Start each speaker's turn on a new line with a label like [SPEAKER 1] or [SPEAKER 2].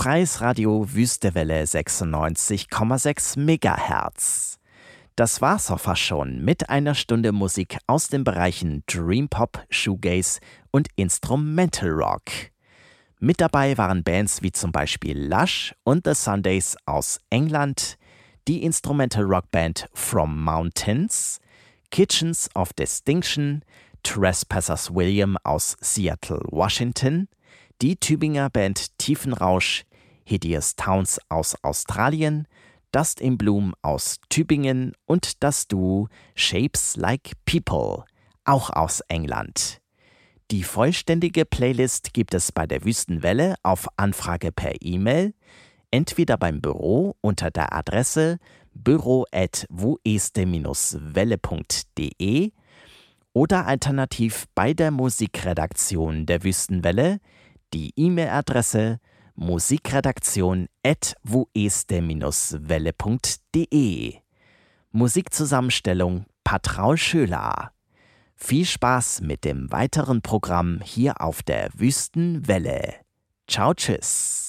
[SPEAKER 1] Freies Radio Wüstewelle 96,6 Megahertz. Das war's auch fast schon mit einer Stunde Musik aus den Bereichen Dream Pop, Shoegaze und Instrumental Rock. Mit dabei waren Bands wie zum Beispiel Lush und The Sundays aus England, die Instrumental Rock Band From Mountains, Kitchens of Distinction, Trespassers William aus Seattle, Washington, die Tübinger Band Tiefenrausch, Hideous Towns aus Australien, Dust in Bloom aus Tübingen und das Duo Shapes Like People, auch aus England. Die vollständige Playlist gibt es bei der Wüstenwelle auf Anfrage per E-Mail, entweder beim Büro unter der Adresse büro@wueste-welle.de oder alternativ bei der Musikredaktion der Wüstenwelle, die E-Mail-Adresse musikredaktion@wueste-welle.de. Musikzusammenstellung Patraul Schöler. Viel Spaß mit dem weiteren Programm hier auf der Wüstenwelle. Ciao, tschüss.